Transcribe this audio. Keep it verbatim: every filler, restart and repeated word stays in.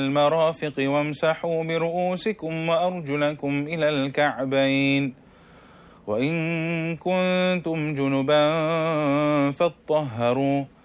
المرافق وامسحوا برؤوسكم وأرجلكم إلى الكعبين وإن كنتم جنبا فاطهروا